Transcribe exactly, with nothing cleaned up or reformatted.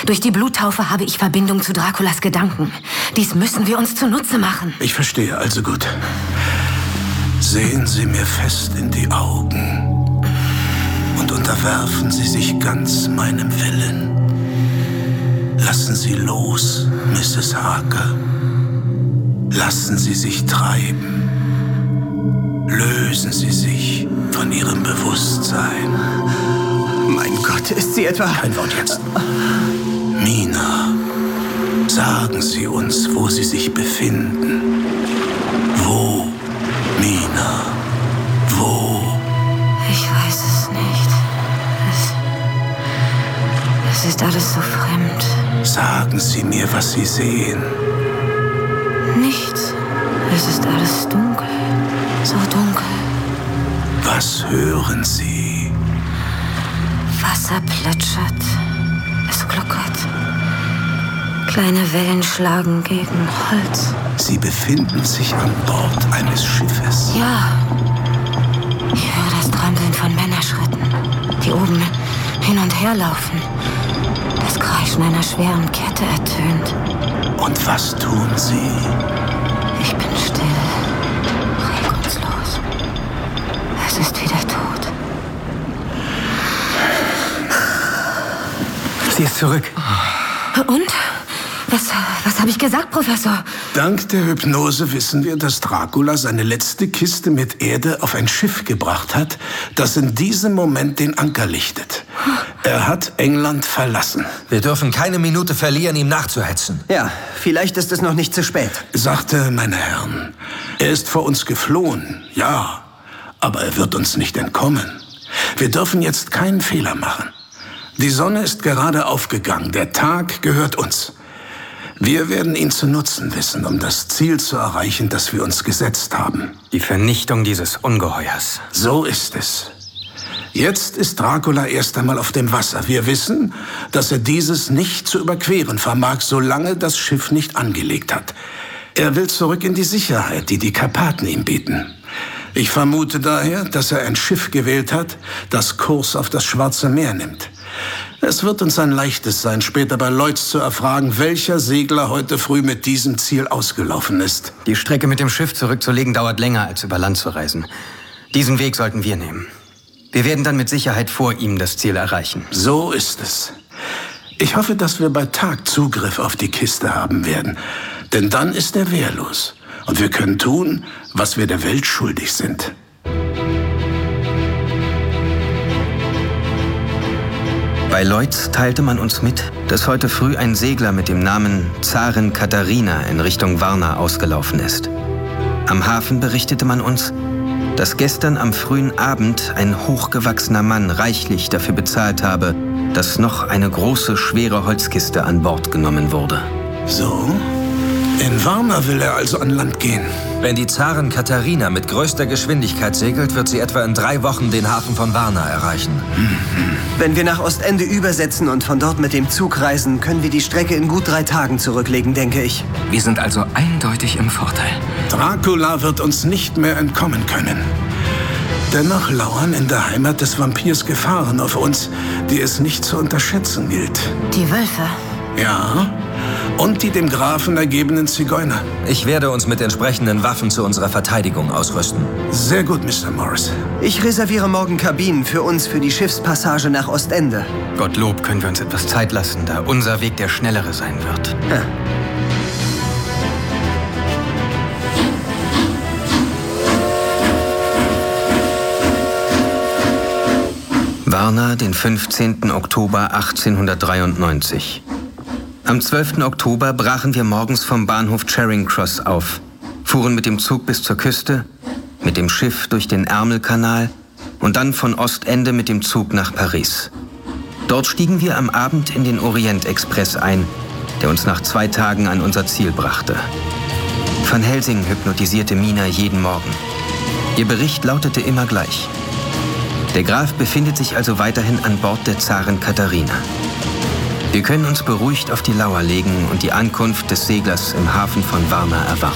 Durch die Bluttaufe habe ich Verbindung zu Draculas Gedanken. Dies müssen wir uns zunutze machen. Ich verstehe, also gut. Sehen Sie mir fest in die Augen und unterwerfen Sie sich ganz meinem Willen. Lassen Sie los, Misses Harker. Lassen Sie sich treiben. Lösen Sie sich von Ihrem Bewusstsein. Mein Gott, ist sie etwa... Kein Wort jetzt. Mina, sagen Sie uns, wo Sie sich befinden. Wo, Mina? Wo? Ich weiß es nicht. Es, es ist alles so fremd. Sagen Sie mir, was Sie sehen. Nichts. Es ist alles dunkel. So dunkel. Was hören Sie? Wasser plätschert. Es gluckert. Kleine Wellen schlagen gegen Holz. Sie befinden sich an Bord eines Schiffes. Ja. Ich höre das Trampeln von Männerschritten, die oben hin und her laufen. Das Kreischen einer schweren Kette ertönt. Und was tun Sie? Ich bin still, regungslos. Es ist wie der Tod. Sie ist zurück. Und? Was, was habe ich gesagt, Professor? Dank der Hypnose wissen wir, dass Dracula seine letzte Kiste mit Erde auf ein Schiff gebracht hat, das in diesem Moment den Anker lichtet. Er hat England verlassen. Wir dürfen keine Minute verlieren, ihm nachzuhetzen. Ja, vielleicht ist es noch nicht zu spät. Sagte, meine Herren, er ist vor uns geflohen, ja, aber er wird uns nicht entkommen. Wir dürfen jetzt keinen Fehler machen. Die Sonne ist gerade aufgegangen, der Tag gehört uns. Wir werden ihn zu nutzen wissen, um das Ziel zu erreichen, das wir uns gesetzt haben. Die Vernichtung dieses Ungeheuers. So ist es. Jetzt ist Dracula erst einmal auf dem Wasser. Wir wissen, dass er dieses nicht zu überqueren vermag, solange das Schiff nicht angelegt hat. Er will zurück in die Sicherheit, die die Karpaten ihm bieten. Ich vermute daher, dass er ein Schiff gewählt hat, das Kurs auf das Schwarze Meer nimmt. Es wird uns ein leichtes sein, später bei Lloyds zu erfragen, welcher Segler heute früh mit diesem Ziel ausgelaufen ist. Die Strecke mit dem Schiff zurückzulegen dauert länger, als über Land zu reisen. Diesen Weg sollten wir nehmen. Wir werden dann mit Sicherheit vor ihm das Ziel erreichen. So ist es. Ich hoffe, dass wir bei Tag Zugriff auf die Kiste haben werden. Denn dann ist er wehrlos. Und wir können tun, was wir der Welt schuldig sind. Bei Lloyds teilte man uns mit, dass heute früh ein Segler mit dem Namen Zarin Katharina in Richtung Varna ausgelaufen ist. Am Hafen berichtete man uns, dass gestern am frühen Abend ein hochgewachsener Mann reichlich dafür bezahlt habe, dass noch eine große, schwere Holzkiste an Bord genommen wurde. So? In Varna will er also an Land gehen. Wenn die Zarin Katharina mit größter Geschwindigkeit segelt, wird sie etwa in drei Wochen den Hafen von Varna erreichen. Wenn wir nach Ostende übersetzen und von dort mit dem Zug reisen, können wir die Strecke in gut drei Tagen zurücklegen, denke ich. Wir sind also eindeutig im Vorteil. Dracula wird uns nicht mehr entkommen können. Dennoch lauern in der Heimat des Vampirs Gefahren auf uns, die es nicht zu unterschätzen gilt. Die Wölfe. Ja, und die dem Grafen ergebenen Zigeuner. Ich werde uns mit entsprechenden Waffen zu unserer Verteidigung ausrüsten. Sehr gut, Mister Morris. Ich reserviere morgen Kabinen für uns für die Schiffspassage nach Ostende. Gottlob können wir uns etwas Zeit lassen, da unser Weg der schnellere sein wird. Ja. Varna, den fünfzehnten Oktober achtzehnhundertdreiundneunzig. Am zwölften Oktober brachen wir morgens vom Bahnhof Charing Cross auf, fuhren mit dem Zug bis zur Küste, mit dem Schiff durch den Ärmelkanal und dann von Ostende mit dem Zug nach Paris. Dort stiegen wir am Abend in den Orient-Express ein, der uns nach zwei Tagen an unser Ziel brachte. Van Helsing hypnotisierte Mina jeden Morgen. Ihr Bericht lautete immer gleich. Der Graf befindet sich also weiterhin an Bord der Zarin Katharina. Wir können uns beruhigt auf die Lauer legen und die Ankunft des Seglers im Hafen von Varna erwarten.